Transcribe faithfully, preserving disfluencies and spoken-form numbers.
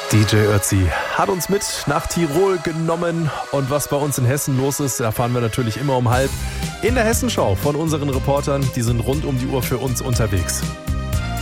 D J Ötzi hat uns mit nach Tirol genommen und was bei uns in Hessen los ist, erfahren wir natürlich immer um halb in der Hessenschau von unseren Reportern. Die sind rund um die Uhr für uns unterwegs.